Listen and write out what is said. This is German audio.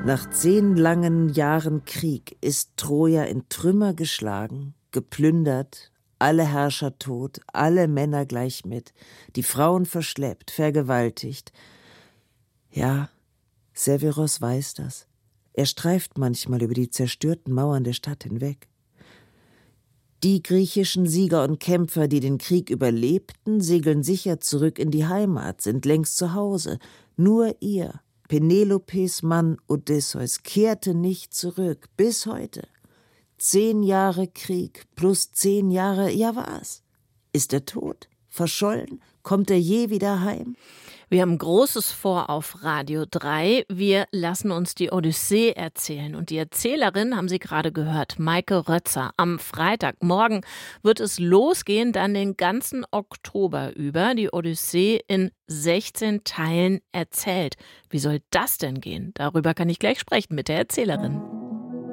Nach 10 langen Jahren Krieg ist Troja in Trümmer geschlagen, geplündert, alle Herrscher tot, alle Männer gleich mit, die Frauen verschleppt, vergewaltigt. Ja, Severos weiß das. Er streift manchmal über die zerstörten Mauern der Stadt hinweg. Die griechischen Sieger und Kämpfer, die den Krieg überlebten, segeln sicher zurück in die Heimat, sind längst zu Hause. Nur ihr, Penelopes Mann Odysseus, kehrte nicht zurück, bis heute. 10 Jahre Krieg plus 10 Jahre, ja was? Ist er tot? Verschollen? Kommt er je wieder heim? Wir haben Großes vor auf Radio 3. Wir lassen uns die Odyssee erzählen. Und die Erzählerin haben Sie gerade gehört, Maike Rötzer. Am Freitagmorgen wird es losgehen, dann den ganzen Oktober über. Die Odyssee in 16 Teilen erzählt. Wie soll das denn gehen? Darüber kann ich gleich sprechen mit der Erzählerin.